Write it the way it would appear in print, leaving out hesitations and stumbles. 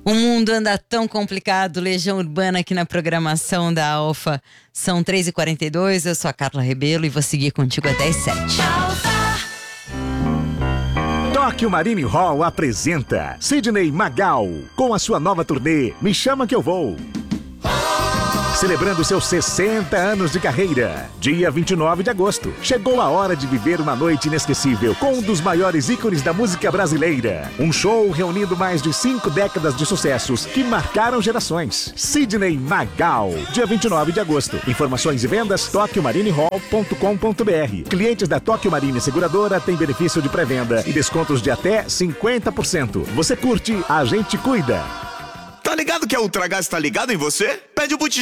O mundo anda tão complicado. Legião Urbana aqui na programação da Alfa. São 3h42, eu sou a Carla Rebelo e vou seguir contigo até as 7. Tóquio Marine Hall apresenta Sidney Magal com a sua nova turnê Me Chama Que Eu Vou. Celebrando seus 60 anos de carreira. Dia 29 de agosto. Chegou a hora de viver uma noite inesquecível com um dos maiores ícones da música brasileira. Um show reunindo mais de 5 décadas de sucessos que marcaram gerações. Sidney Magal. Dia 29 de agosto. Informações e vendas tokyomarinehall.com.br. Clientes da Tóquio Marine Seguradora têm benefício de pré-venda e descontos de até 50%. Você curte, a gente cuida. Tá ligado que a Ultragás tá ligado em você? Pede o botijão